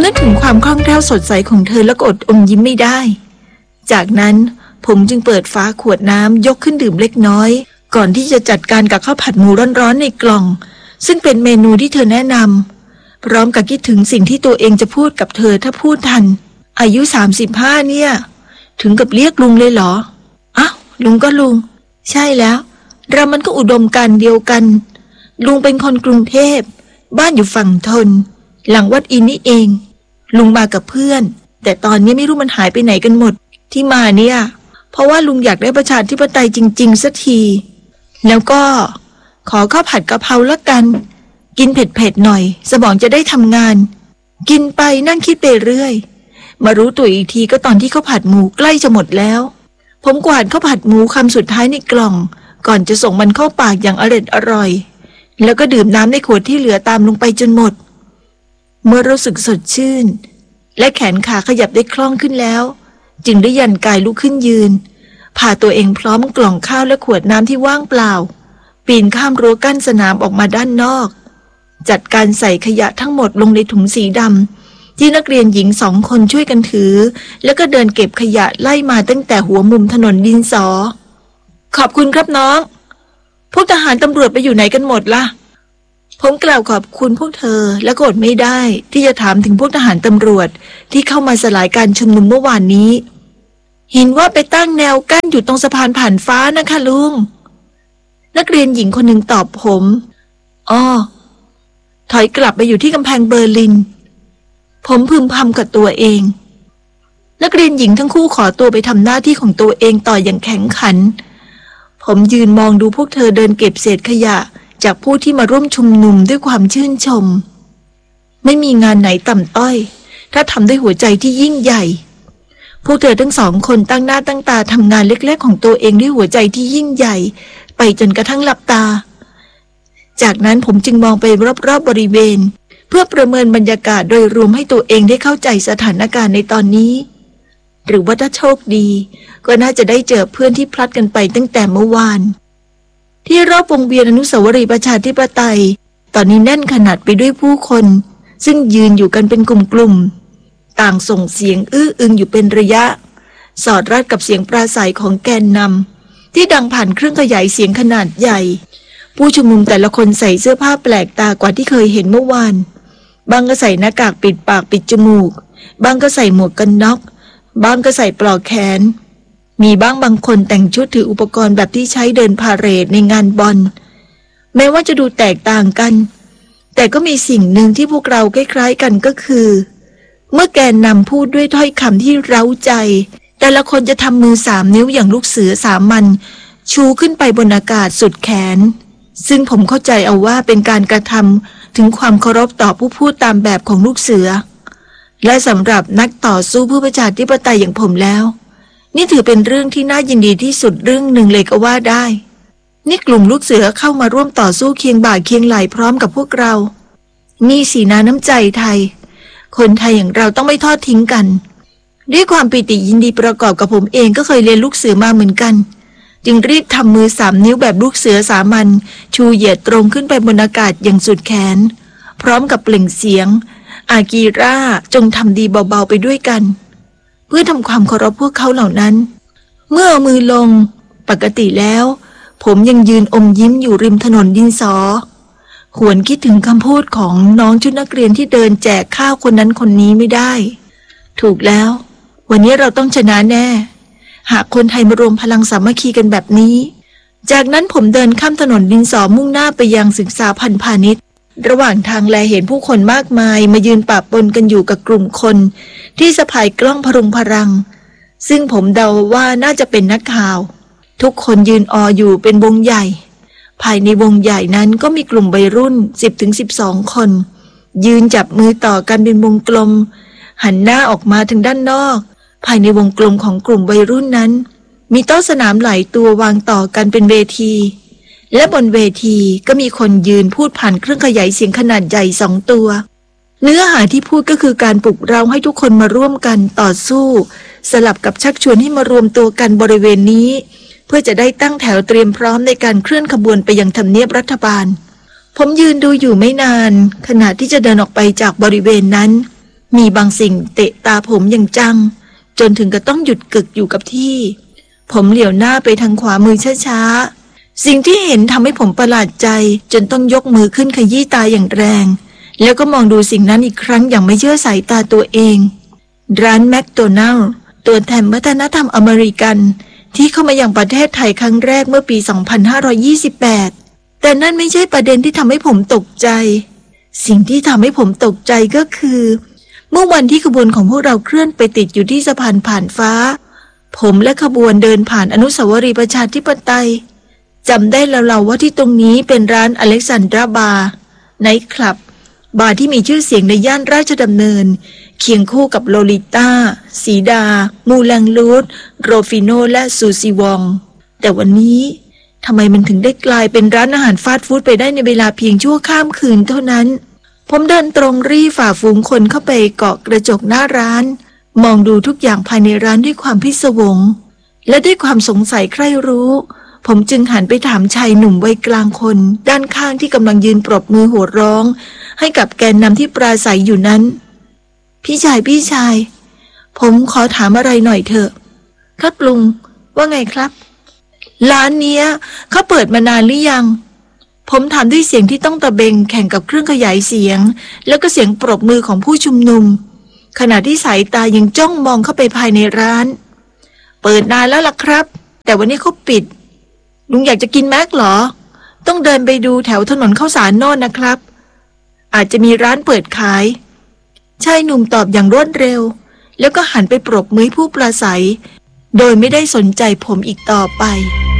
นึกถึงความคล่องแคล่วสดใสของเธอแล้วก็อดอมยิ้มไม่ได้จากนั้นผมจึงเปิดฝาขวดน้ำยกขึ้นดื่มเล็กน้อยก่อนที่จะจัดการกับข้าวผัดหมูร้อนๆในกล่องซึ่งเป็นเมนูที่เธอแนะนำพร้อมกับคิดถึงสิ่งที่ตัวเองจะพูดกับเธอถ้าพูดทันอายุ35เนี่ยถึงกับเรียกลุงเลยเหรออ้าวลุงก็ลุงใช่แล้วเรามันก็อุดมการณ์เดียวกันลุงเป็นคนกรุงเทพบ้านอยู่ฝั่งทนหลังวัดอินนี่เองลุงมากับเพื่อนแต่ตอนนี้ไม่รู้มันหายไปไหนกันหมดที่มาเนี่ยเพราะว่าลุงอยากได้ประชาธิปไตยจริงๆสักทีแล้วก็ขอข้าวผัดกะเพราละกันกินเผ็ดๆหน่อยสมองจะได้ทำงานกินไปนั่งคิดไปเรื่อยมารู้ตัวอีกทีก็ตอนที่ข้าวผัดหมูใกล้จะหมดแล้วผมกวาดข้าวผัดหมูคำสุดท้ายในกล่องก่อนจะส่งมันเข้าปากอย่างอร่อยแล้วก็ดื่มน้ำในขวดที่เหลือตามลงไปจนหมดเมื่อรู้สึกสดชื่นและแขนขาขยับได้คล่องขึ้นแล้วจึงได้ยันกายลุกขึ้นยืนพาตัวเองพร้อมกล่องข้าวและขวดน้ำที่ว่างเปล่าปีนข้ามรั้วกั้นสนามออกมาด้านนอกจัดการใส่ขยะทั้งหมดลงในถุงสีดำที่นักเรียนหญิง2 คนช่วยกันถือแล้วก็เดินเก็บขยะไล่มาตั้งแต่หัวมุมถนนดินสอขอบคุณครับน้องพวกทหารตำรวจไปอยู่ไหนกันหมดล่ะผมกล่าวขอบคุณพวกเธอและก็อดไม่ได้ที่จะถามถึงพวกทหารตำรวจที่เข้ามาสลายการชุมนุมเมื่อวานนี้เห็นว่าไปตั้งแนวกั้นอยู่ตรงสะพานผ่านฟ้านะคะลุงนักเรียนหญิงคนหนึ่งตอบผมอ้อถอยกลับไปอยู่ที่กำแพงเบอร์ลินผมพึมพำกับตัวเองนักเรียนหญิงทั้งคู่ขอตัวไปทำหน้าที่ของตัวเองต่ออย่างแข็งขันผมยืนมองดูพวกเธอเดินเก็บเศษขยะจากผู้ที่มาร่วมชุมนุมด้วยความชื่นชมไม่มีงานไหนต่ำต้อยถ้าทำด้วยหัวใจที่ยิ่งใหญ่พวกเธอทั้ง2 คนตั้งหน้าตั้งตาทำงานเล็กๆของตัวเองด้วยหัวใจที่ยิ่งใหญ่ไปจนกระทั่งหลับตาจากนั้นผมจึงมองไปรอบๆบริเวณเพื่อประเมินบรรยากาศโดยรวมให้ตัวเองได้เข้าใจสถานการณ์ในตอนนี้หรือว่าถ้าโชคดีก็น่าจะได้เจอเพื่อนที่พลัดกันไปตั้งแต่เมื่อวานที่รอบวงเวียนอนุสาวรีย์ประชาธิปไตยตอนนี้แน่นขนาดไปด้วยผู้คนซึ่งยืนอยู่กันเป็นกลุ่มๆต่างส่งเสียงอื้ออึงอยู่เป็นระยะสอดรัดกับเสียงปราศรัยของแกนนำที่ดังผ่านเครื่องขยายเสียงขนาดใหญ่ผู้ชุมนุมแต่ละคนใส่เสื้อผ้าแปลกตากว่าที่เคยเห็นเมื่อวานบางก็ใส่หน้ากากปิดปากปิดจมูกบางก็ใส่หมวกกันน็อกบางก็ใส่ปลอกแขนมีบางคนแต่งชุดถืออุปกรณ์แบบที่ใช้เดินพาเหรดในงานบอลแม้ว่าจะดูแตกต่างกันแต่ก็มีสิ่งหนึ่งที่พวกเราคล้ายๆกันก็คือเมื่อแกนนำพูดด้วยถ้อยคำที่เร้าใจแต่ละคนจะทำมือ3 นิ้วอย่างลูกเสือสามัญชูขึ้นไปบนอากาศสุดแขนซึ่งผมเข้าใจเอาว่าเป็นการกระทำถึงความเคารพต่อผู้พูดตามแบบของลูกเสือและสำหรับนักต่อสู้เพื่อประชาธิปไตยอย่างผมแล้วนี่ถือเป็นเรื่องที่น่ายินดีที่สุดเรื่องหนึ่งเลยก็ว่าได้นี่กลุ่มลูกเสือเข้ามาร่วมต่อสู้เคียงบ่าเคียงไหล่พร้อมกับพวกเรานี่สีน้ำใจไทยคนไทยอย่างเราต้องไม่ทอดทิ้งกันด้วยความปิติยินดีประกอบกับผมเองก็เคยเรียนลูกเสือมาเหมือนกันจึงรีบทำมือ3 นิ้วแบบลูกเสือสามัญชูเหยียดตรงขึ้นไปบนอากาศอย่างสุดแขนพร้อมกับเปล่งเสียงอากีร่าจงทำดีเบาๆไปด้วยกันเพื่อทำความเคารพพวกเขาเหล่านั้นเมื่อเอามือลงปกติแล้วผมยังยืนอมยิ้มอยู่ริมถนนดินสอหวนคิดถึงคำพูดของน้องชุดนักเรียนที่เดินแจกข้าวคนนั้นคนนี้ไม่ได้ถูกแล้ววันนี้เราต้องชนะแน่หากคนไทยมารวมพลังสามัคคีกันแบบนี้จากนั้นผมเดินข้ามถนนดินสอมุ่งหน้าไปยังศึกษาพันธุ์พาณิชย์ระหว่างทางแลเห็นผู้คนมากมายมายืนปะปนกันอยู่กับกลุ่มคนที่สะพายกล้องพรุงพรังซึ่งผมเดาว่าน่าจะเป็นนักข่าวทุกคนยืนอออยู่เป็นวงใหญ่ภายในวงใหญ่นั้นก็มีกลุ่มวัยรุ่น 10-12 คนยืนจับมือต่อกันเป็นวงกลมหันหน้าออกมาทางด้านนอกภายในวงกลมของกลุ่มวัยรุ่นนั้นมีโต๊ะสนามหลายตัววางต่อกันเป็นเวทีและบนเวทีก็มีคนยืนพูดผ่านเครื่องขยายเสียงขนาดใหญ่2 ตัวเนื้อหาที่พูดก็คือการปลุกเร้าให้ทุกคนมาร่วมกันต่อสู้สลับกับชักชวนให้มารวมตัวกันบริเวณนี้เพื่อจะได้ตั้งแถวเตรียมพร้อมในการเคลื่อนขบวนไปยังทำเนียบรัฐบาลผมยืนดูอยู่ไม่นานขณะที่จะเดินออกไปจากบริเวณนั้นมีบางสิ่งเตะตาผมอย่างจังจนถึงกับต้องหยุดกึกอยู่กับที่ผมเหลียวหน้าไปทางขวามือช้าๆสิ่งที่เห็นทำให้ผมประหลาดใจจนต้องยกมือขึ้นขยี้ตาอย่างแรงแล้วก็มองดูสิ่งนั้นอีกครั้งอย่างไม่เชื่อสายตาตัวเองร้านแมคโดนัลด์ตัวแทนวัฒนธรรมอเมริกันที่เข้ามาอย่างประเทศไทยครั้งแรกเมื่อปี 2528 แต่นั่นไม่ใช่ประเด็นที่ทำให้ผมตกใจสิ่งที่ทำให้ผมตกใจก็คือเมื่อวันที่ขบวนของพวกเราเคลื่อนไปติดอยู่ที่สะพานผ่านฟ้าผมและขบวนเดินผ่านอนุสาวรีย์ประชาธิปไตยจำได้แล้วว่าที่ตรงนี้เป็นร้านอเล็กซานดราบาร์ไนท์คลับบาร์ที่มีชื่อเสียงในย่านราชดำเนินเคียงคู่กับโลลิต้าสีดามูแลงลูดโรฟิโนและซูซิวองแต่วันนี้ทำไมมันถึงได้กลายเป็นร้านอาหารฟาสต์ฟู้ดไปได้ในเวลาเพียงชั่วข้ามคืนเท่านั้นผมเดินตรงรีฝ่าฝูงคนเข้าไปเกาะกระจกหน้าร้านมองดูทุกอย่างภายในร้านด้วยความพิศวงและด้วยความสงสัยใคร่รู้ผมจึงหันไปถามชายหนุ่มวัยกลางคนด้านข้างที่กำลังยืนปรบมือโห่ร้องให้กับแกนนำที่ปราศัยอยู่นั้นพี่ชายผมขอถามอะไรหน่อยเถอะครับลุงว่าไงครับร้านเนี้ยเขาเปิดมานานหรือยังผมถามด้วยเสียงที่ต้องตะเบงแข่งกับเครื่องขยายเสียงแล้วก็เสียงปรบมือของผู้ชุมนุมขณะที่สายตายังจ้องมองเข้าไปภายในร้านเปิดนานแล้วล่ะครับแต่วันนี้เขาปิดลุงอยากจะกินแม็กเหรอต้องเดินไปดูแถวถนนข้าวสารโน่นนะครับอาจจะมีร้านเปิดขายชายหนุ่มตอบอย่างรวดเร็วแล้วก็หันไปปรบมือผู้ปราศัยโดยไม่ได้สนใจผมอีกต่อไป